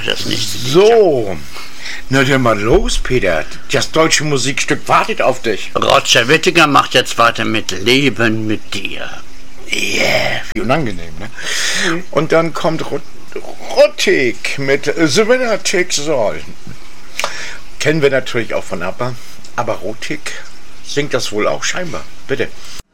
das nächste Lied. So, na dann mal los, Peter. Das deutsche Musikstück wartet auf dich. Roger Wittiger macht jetzt weiter mit Leben mit dir. Yeah, wie unangenehm, ne? Und dann kommt Rottig mit The Winner Takes All. Kennen wir natürlich auch von ABBA, aber Rottig singt das wohl auch scheinbar. Bitte.